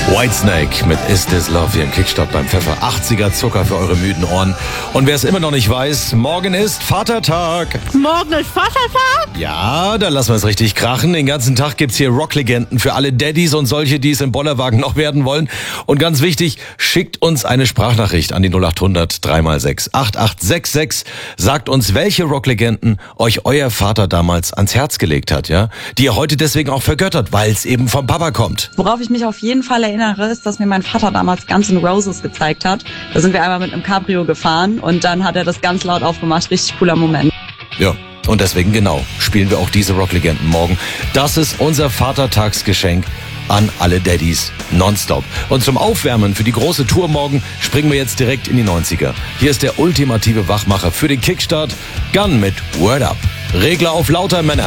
Whitesnake mit Is This Love hier im Kickstart beim Pfeffer. 80er Zucker für eure müden Ohren. Und wer es immer noch nicht weiß, morgen ist Vatertag. Morgen ist Vatertag? Ja, da lassen wir es richtig krachen. Den ganzen Tag gibt's hier Rocklegenden für alle Daddys und solche, die es im Bollerwagen noch werden wollen. Und ganz wichtig, schickt uns eine Sprachnachricht an die 0800 3x6 8866. Sagt uns, welche Rocklegenden euch euer Vater damals ans Herz gelegt hat, ja? Die ihr heute deswegen auch vergöttert, weil es eben vom Papa kommt. Worauf ich mich auf jeden Fall erinnere, ist, dass mir mein Vater damals Guns N' Roses gezeigt hat. Da sind wir einmal mit einem Cabrio gefahren und dann hat er das ganz laut aufgemacht. Richtig cooler Moment. Ja, und deswegen genau spielen wir auch diese Rocklegenden morgen. Das ist unser Vatertagsgeschenk an alle Daddys nonstop. Und zum Aufwärmen für die große Tour morgen springen wir jetzt direkt in die 90er. Hier ist der ultimative Wachmacher für den Kickstart. Gun mit Word Up. Regler auf lauter, Männer.